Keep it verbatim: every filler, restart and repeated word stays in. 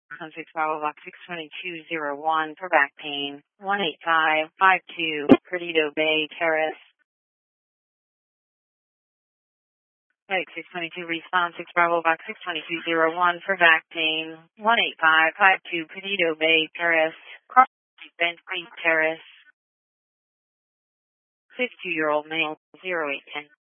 six Bravo Box six twenty-two zero one for back pain. one eight five five two Perdido Bay Terrace. Medic six twenty-two response six Bravo Box six twenty-two zero one for back pain. one eight five five two Perdido Bay Terrace. Cross Bent Creek Terrace. fifty-two-year-old male, zero eight ten.